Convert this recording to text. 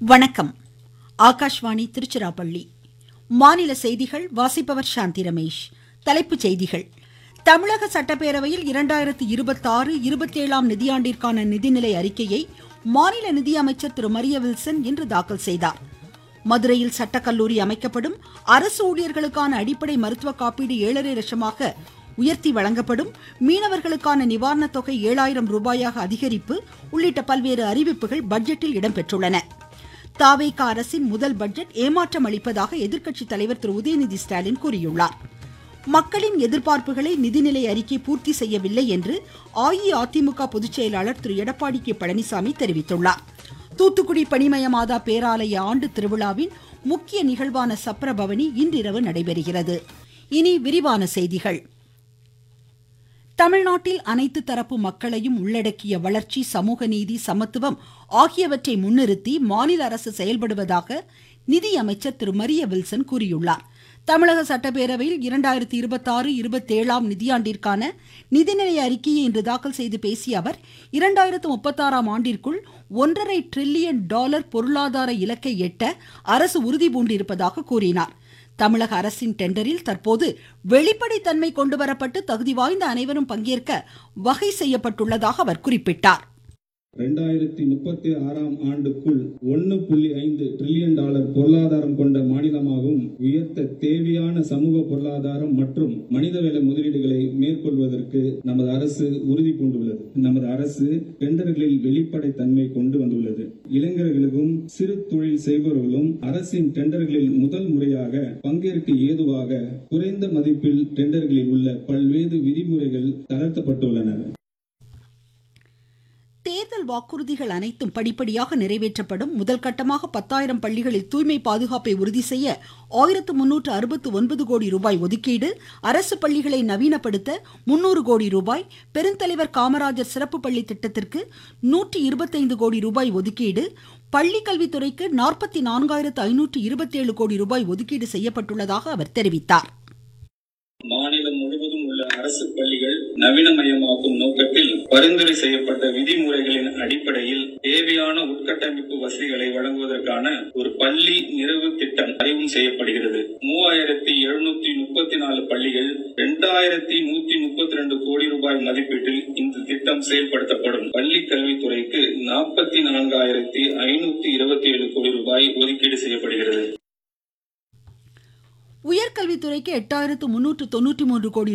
வணக்கம். ஆகாஷ்வாணி திருச்சிராப்பள்ளி. மாநில செய்திகள் வாசிப்பவர் சாந்தி ரமேஷ். தலைப்புச் செய்திகள். தமிழக சட்டப்பேரவையில் 2026-27 நிதியாண்டிற்கான நிதிநிலை அறிக்கையை மாநில நிதியமைச்சர் திரு மரிய வில்சன் இன்று தாக்கல் செய்தார். மதுரையில் சட்டக்கல்லூரி அமைக்கப்படும். அரசு ஊழியர்களுக்கான அடிப்படை மருத்துவ காப்பீடு 7.5 லட்சமாக உயர்த்தி வழங்கப்படும். மீனவர்களுக்கான நிவாரணத் தொகை 7,000 ரூபாயாக அதிகரிப்பு உள்ளிட்ட பல்வேறு அறிவிப்புகள் பட்ஜெட்டில் இடம்பெற்றுள்ளன. தவேக அரசின் முதல் பட்ஜெட் ஏமாற்றம் அளிப்பதாக எதிர்க்கட்சித் தலைவர் திரு உதயநிதி ஸ்டாலின் கூறியுள்ளார். மக்களின் எதிர்பார்ப்புகளை நிதிநிலை அறிக்கை பூர்த்தி செய்யவில்லை என்று அஇஅதிமுக பொதுச் செயலாளர் திரு எடப்பாடி கே பழனிசாமி தெரிவித்துள்ளார். தூத்துக்குடி பனிமய மாதா பேராலய ஆண்டு திருவிழாவின் முக்கிய நிகழ்வான சப்ரபவனி இன்றிரவு நடைபெறுகிறது. இனி விரிவான செய்திகள். தமிழ்நாட்டில் அனைத்து தரப்பு மக்களையும் உள்ளடக்கிய வளர்ச்சி, சமூக நீதி, சமத்துவம் ஆகியவற்றை முன்னிறுத்தி மாநில அரசு செயல்படுவதாக நிதியமைச்சர் திரு மரிய வில்சன் கூறியுள்ளார். தமிழக சட்டப்பேரவையில் 2026-27 நிதியாண்டிற்கான நிதிநிலை அறிக்கையை இன்று தாக்கல் செய்து பேசிய அவர் 2036 ஆண்டிற்குள் $1.5 டிரில்லியன் பொருளாதார இலக்கை எட்ட அரசு உறுதி பூண்டிருப்பதாக கூறினார். தமிழக அரசின் டெண்டரில் தற்போது வெளிப்படைத்தன்மை கொண்டுவரப்பட்டு தகுதி வாய்ந்த அனைவரும் பங்கேற்க வகை செய்யப்பட்டுள்ளதாக அவர் குறிப்பிட்டார். 2036 ஆண்டுக்குள் $1.5 டிரில்லியன் பொருளாதாரம் கொண்ட மாநிலமாகவும் உயர்த்த தேவையான சமூக பொருளாதாரம் மற்றும் மனிதவள முதலீடுகளை மேற்கொள்வதற்கு நமது அரசு உறுதி பூண்டுள்ளது. நமது அரசு டெண்டர்களில் வெளிப்படைத்தன்மை கொண்டு வந்துள்ளது. இளைஞர்களுக்கும் சிறு தொழில் செய்பவர்களும் அரசின் டெண்டர்களில் முதல் முறையாக பங்கேற்க ஏதுவாக குறைந்த மதிப்பில் டெண்டர்களில் உள்ள பல்வேறு விதிமுறைகள் தளர்த்தப்பட்டுள்ளன. தேர்தல் வாக்குறுதிகள் அனைத்தும் படிப்படியாக நிறைவேற்றப்படும். முதல் கட்டமாக 10,000 பள்ளிகளில் தூய்மை பாதுகாப்பை உறுதி செய்ய 1,369 கோடி ரூபாய் ஒதுக்கீடு. அரசு பள்ளிகளை நவீனப்படுத்த 300 கோடி ரூபாய். பெருந்தலைவர் காமராஜர் சிறப்பு பள்ளி திட்டத்திற்கு 125 கோடி ரூபாய் ஒதுக்கீடு. பள்ளிக்கல்வித்துறைக்கு 44,527 கோடி ரூபாய் ஒதுக்கீடு செய்யப்பட்டுள்ளதாக அவர் தெரிவித்தார். மாநிலம் முழுவதும் உள்ள அரசு பள்ளிகள் நவீனமயமாக்கும் நோக்கத்தில் பரிந்துரை செய்யப்பட்ட விதிமுறைகளின் அடிப்படையில் தேவையான உட்கட்டமைப்பு வசதிகளை வழங்குவதற்கான ஒரு பள்ளி நிறைவு திட்டம் அறிமுகம் செய்யப்படுகிறது. 3,734 பள்ளிகள் 2,132 கோடி ரூபாய் மதிப்பீட்டில் இந்த திட்டம் செயல்படுத்தப்படும். பள்ளி கல்வித்துறைக்கு 44,527 கோடி ரூபாய் ஒதுக்கீடு செய்யப்படுகிறது. உயர்கல்வித்துறைக்கு 8,393 கோடி